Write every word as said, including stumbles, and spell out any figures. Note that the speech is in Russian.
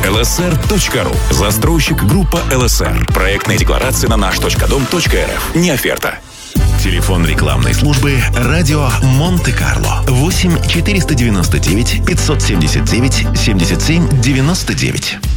эл эс эр точка ру. Застройщик группа эл эс эр. Проектная декларация на наш точка дом точка эр эф. Не оферта. Телефон рекламной службы «Радио Монте-Карло». восемь четыреста девяносто девять пятьсот семьдесят девять семьдесят семь девяносто девять.